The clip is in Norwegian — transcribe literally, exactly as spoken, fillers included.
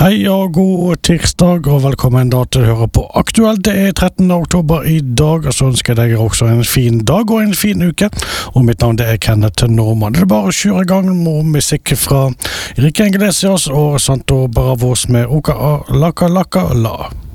Hei og god tirsdag, og velkommen da til å høre på Aktuelt. Det er trettende oktober i dag, og så ønsker jeg deg også en fin dag og en fin uke. Og mitt navn det er Kenneth Norman. Det er bare å kjøre i gang med musikk fra Enrique Iglesias og Santo Bravos med Oka Laka Laka La.